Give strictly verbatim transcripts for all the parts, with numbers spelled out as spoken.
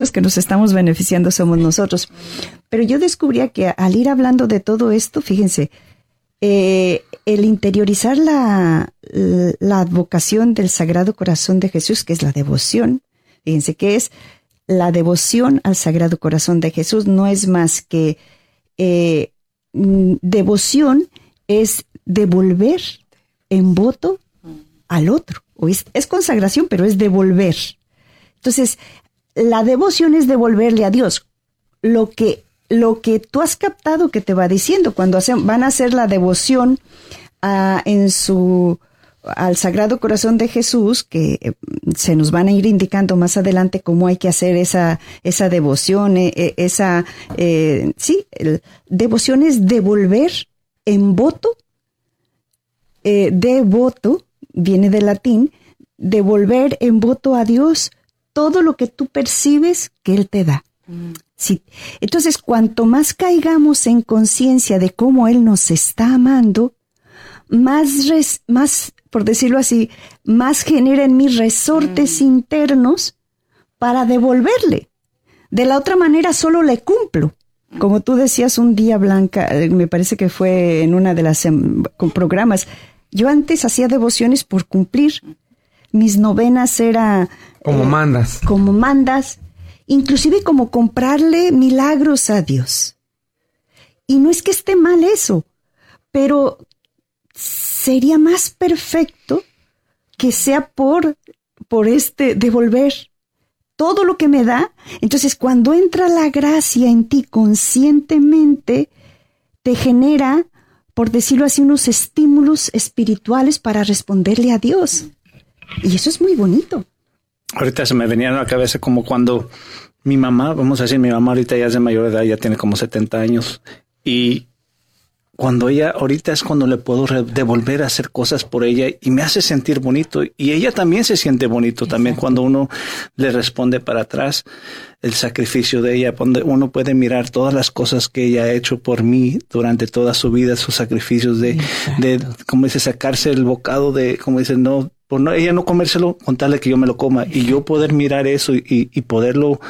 los que nos estamos beneficiando somos nosotros. Pero yo descubría que al ir hablando de todo esto, fíjense, eh, el interiorizar la, la advocación del Sagrado Corazón de Jesús, que es la devoción, fíjense que es la devoción al Sagrado Corazón de Jesús, no es más que eh, devoción, es devolver en voto al otro. Es, es consagración, pero es devolver. Entonces, la devoción es devolverle a Dios lo que, lo que tú has captado que te va diciendo. Cuando hacen, van a hacer la devoción a, en su, al Sagrado Corazón de Jesús, que eh, se nos van a ir indicando más adelante cómo hay que hacer esa, esa devoción, eh, esa, eh, sí, el, devoción es devolver en voto. Eh, devoto viene del latín, devolver en voto a Dios todo lo que tú percibes que Él te da. Mm. Sí. Entonces, cuanto más caigamos en conciencia de cómo Él nos está amando, más, res, más, por decirlo así, más genera en mí resortes mm. internos para devolverle. De la otra manera, solo le cumplo. Como tú decías un día, Blanca, me parece que fue en una de las um, con programas, yo antes hacía devociones por cumplir. Mis novenas era... Como eh, mandas. Como mandas. Inclusive como comprarle milagros a Dios. Y no es que esté mal eso, pero sería más perfecto que sea por, por este devolver todo lo que me da. Entonces, cuando entra la gracia en ti conscientemente, te genera, por decirlo así, unos estímulos espirituales para responderle a Dios. Y eso es muy bonito. Ahorita se me venía a la cabeza como cuando mi mamá, vamos a decir, mi mamá ahorita ya es de mayor edad, ya tiene como setenta años. Y cuando ella, ahorita es cuando le puedo devolver a hacer cosas por ella y me hace sentir bonito. Y ella también se siente bonito. Exacto. También cuando uno le responde para atrás el sacrificio de ella, donde uno puede mirar todas las cosas que ella ha hecho por mí durante toda su vida, sus sacrificios de, de como dice, sacarse el bocado de, como dice, no, por no, ella no comérselo, contarle que yo me lo coma. Exacto. Y yo poder mirar eso y, y, y poderlo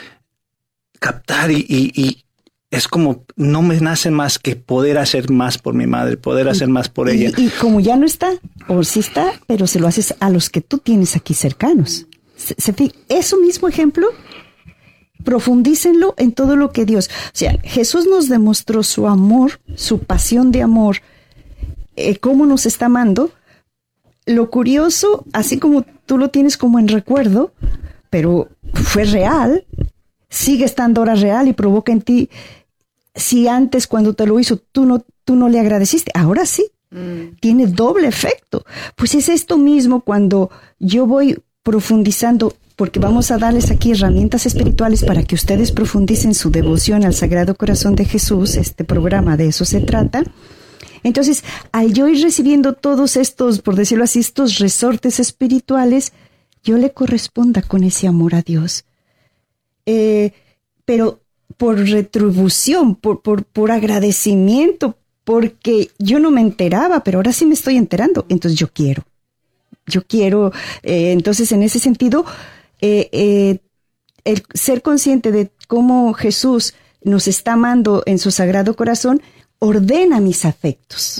captar y, y, y es como, no me nace más que poder hacer más por mi madre, poder hacer más por ella. Y, y como ya no está, o sí está, pero se lo haces a los que tú tienes aquí cercanos. Se, se, eso mismo ejemplo, profundícenlo en todo lo que Dios... O sea, Jesús nos demostró su amor, su pasión de amor, eh, cómo nos está amando. Lo curioso, así como tú lo tienes como en recuerdo, pero fue real, sigue estando ahora real y provoca en ti... Si antes cuando te lo hizo tú no, tú no le agradeciste, ahora sí, mm. tiene doble efecto. Pues es esto mismo cuando yo voy profundizando, porque vamos a darles aquí herramientas espirituales para que ustedes profundicen su devoción al Sagrado Corazón de Jesús, este programa de eso se trata. Entonces, al yo ir recibiendo todos estos, por decirlo así, estos resortes espirituales, yo le corresponda con ese amor a Dios. Eh, pero... por retribución, por, por, por agradecimiento, porque yo no me enteraba, pero ahora sí me estoy enterando, entonces yo quiero, yo quiero, eh, entonces en ese sentido, eh, eh, el ser consciente de cómo Jesús nos está amando en su Sagrado Corazón, ordena mis afectos.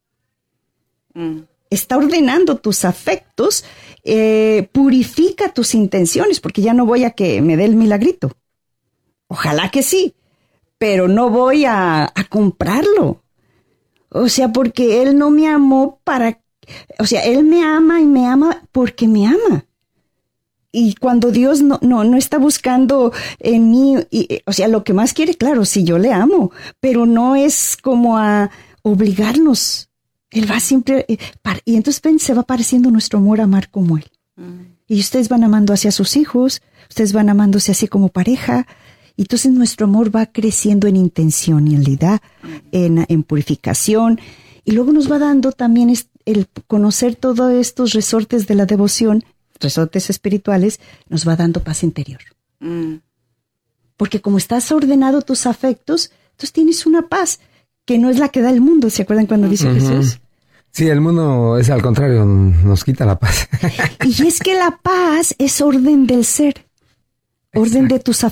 Mm. Mm. Está ordenando tus afectos, eh, purifica tus intenciones, porque ya no voy a que me dé el milagrito. Ojalá que sí, pero no voy a, a comprarlo. O sea, porque Él no me amó para... O sea, Él me ama y me ama porque me ama. Y cuando Dios no, no, no está buscando en mí, y, o sea, lo que más quiere, claro, sí, yo le amo, pero no es como a obligarnos. Él va siempre... Y entonces ven, se va pareciendo nuestro amor a amar como Él. Mm. Y ustedes van amando hacia sus hijos, ustedes van amándose así como pareja. Y entonces nuestro amor va creciendo en intencionalidad, en, en purificación, y luego nos va dando también el conocer todos estos resortes de la devoción, resortes espirituales, nos va dando paz interior. Mm. Porque como estás ordenado tus afectos, entonces tienes una paz que no es la que da el mundo. ¿Se acuerdan cuando dice uh-huh. Jesús? Sí, el mundo es al contrario, nos quita la paz. Y es que la paz es orden del ser, orden Exacto. de tus afectos.